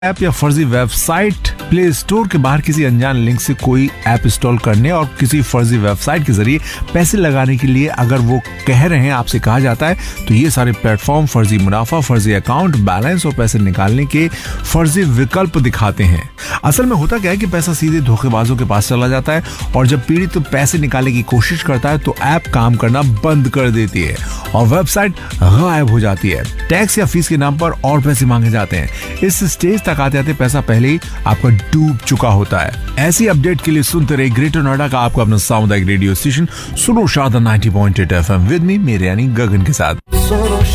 App या फर्जी website play store के बाहर किसी अनजान लिंक से कोई ऐप इंस्टॉल करने और किसी फर्जी वेबसाइट के जरिए पैसे लगाने के लिए अगर वो कह रहे हैं, आपसे कहा जाता है, तो ये सारे प्लेटफॉर्म फर्जी मुनाफा, फर्जी अकाउंट बैलेंस और पैसे निकालने के फर्जी विकल्प दिखाते हैं। असल में होता क्या है कि पैसा सीधे धोखेबाजों के पास चला जाता है और जब पीड़ित पैसे निकालने की कोशिश करता है तो ऐप काम करना बंद कर देती है और वेबसाइट गायब हो जाती है। टैक्स या फीस के नाम पर और पैसे मांगे जाते हैं। इस स्टेज तक आते आते पैसा पहले ही आपका डूब चुका होता है। ऐसी अपडेट के लिए सुनते रहे ग्रेटर नोएडा का आपका अपना सामुदायिक रेडियो स्टेशन सुनो शारदा 90.8 FM विद मी मेरे यानी गगन के साथ।